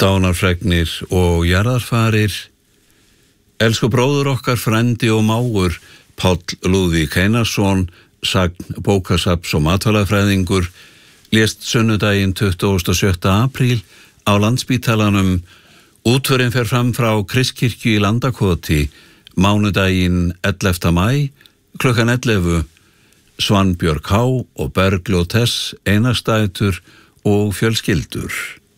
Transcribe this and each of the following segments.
Dánarfregnir og jarðarfarir. Elsku bróður okkar, frendi og mágur, Páll Lúðvík Einarsson, sagn bókasaps og matvælafræðingur, lést sunnudaginn 27. apríl á Landspítalanum. Útförin fer fram frá Kristkirkju í Landakoti, mánudaginn 11. maí, klukkan 11. Svanbjörg H. og Bergljóð Tess, Einarsdætur og fjölskyldur.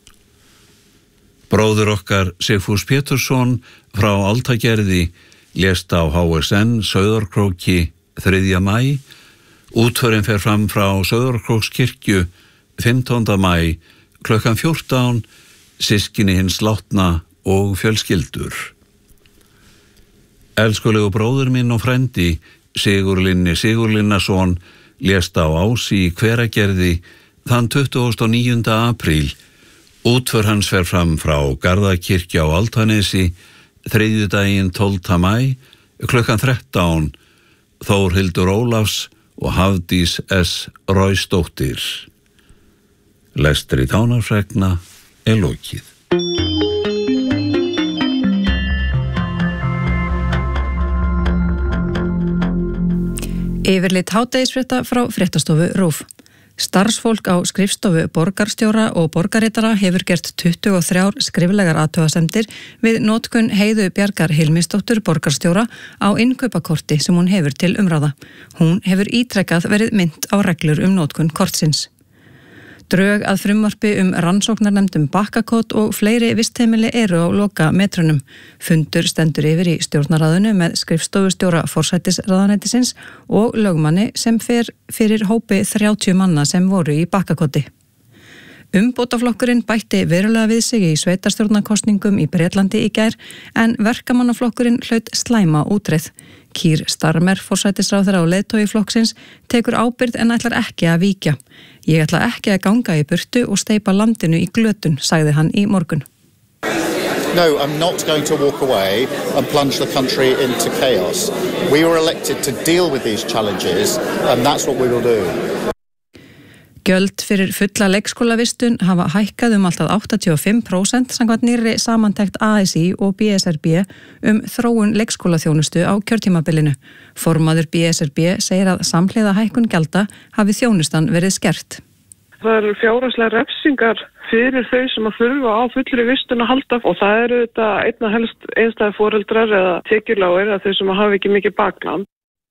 Bróður okkar Sigfús Pétursson frá Altagerði lést á HSN Sauðárkróki 3. maí. Útförin fer fram frá Sauðárkrókskirkju 15. maí, klukkan 14, systkini hins látna og fjölskyldur. Elskulegu bróður minn og frendi, Sigurlinni Sigurlinnason, lést á Ási í Hveragerði þann 29. apríl. Útför hans fer fram frá Garðakirkju á Altanesi, þriðjudaginn 12. maí, klukkan 13, Þórhildur Ólafs og Hafdís S. Róisdóttir. Lestri Dánarfregna er lokið. Yfirlit hádegisfrétta frá fréttastofu RÚV. Starfsfólk á skrifstofu borgarstjóra og borgarritara hefur gert 23 skriflegar athugasemdir við notkun Heiðu Bjargar Hilmisdóttur borgarstjóra á innkaupakorti sem hún hefur til umráða. Hún hefur ítrekkað verið minnt á reglur notkun kortsins. Drög að frumvarpi rannsóknarnefnd Bakkakot og fleiri vistheimili eru á loka metrunum. Fundur stendur yfir í stjórnarráðinu með skrifstofustjóra forsætisráðuneytisins og lögmanni sem fer fyrir hópi 30 manna sem voru í Bakkakoti. Umbótaflokkurinn bætti verulega við sig í sveitarstjórnarkosningum í Bretlandi í gær, en verkamannaflokkurinn hlaut slæma útreið. Keir Starmer, forsætisráðherra og leiðtogi flokksins, tekur ábyrgð en ætlar ekki að víkja. Ég ætla ekki að ganga í burtu og steypa landinu í glötun, sagði hann í morgun. No, I'm not going to walk away and plunge the country into chaos. We were elected to deal with these challenges and that's what we will do. Gjöld fyrir fulla leikskólavistun hafa hækkað alltaf 85% samkvæmt nýrri samantekt ASÍ og BSRB þróun leikskólaþjónustu á kjörtímabilinu. Formaður BSRB segir að samhliða hækkun gjalda hafi þjónustan verið skert. Það eru fjárhagslegar refsingar fyrir þau sem að þurfa á fullri vistun að halda og það eru þetta einna helst einstæðir foreldrar eða tekjulágir eða þau sem hafa ekki mikið bakland.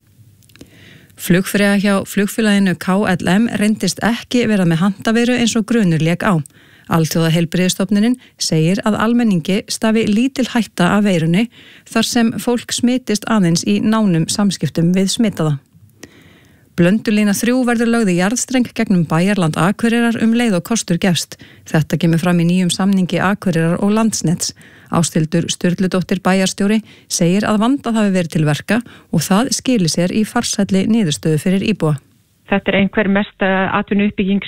Flugfreyja hjá flugfélaginu KLM reyndist ekki vera með handaveru eins og grunur lék á. Alþjóðaheilbrigðisstofnunin segir að almenningi stafi lítil hætta af veirunni þar sem fólk smitist aðeins í nánum samskiptum við smitaða. Blöndulína 3 verður lögð í jarðstreng gegnum Bæjarland Akureyrar leið og kostur gefst. Þetta kemur fram í nýjum samningi Akureyrar og Landsnets. Ásthildur Sturludóttir bæjarstjóri segir að vandað hafi verið til verka og það skili sér í farsælli niðurstöðu fyrir íbúa. Þetta einhver mesta atvinnuuppbygging